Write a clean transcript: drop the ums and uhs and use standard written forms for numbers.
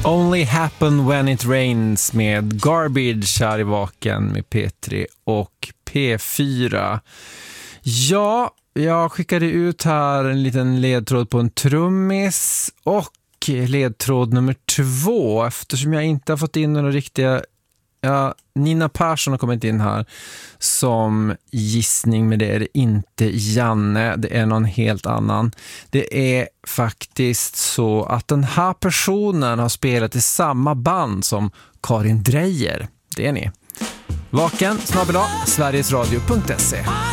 Only Happen When It Rains med Garbage här i Vaken med P3 och P4. Ja, jag skickade ut här en liten ledtråd på en trummis och ledtråd nummer 2 eftersom jag inte har fått in några riktiga... Ja, Nina Persson har kommit in här som gissning, men det är det inte Janne, det är någon helt annan. Det är faktiskt så att den här personen har spelat i samma band som Karin Drejer. Det är ni. Vaken @sverigesradio.se.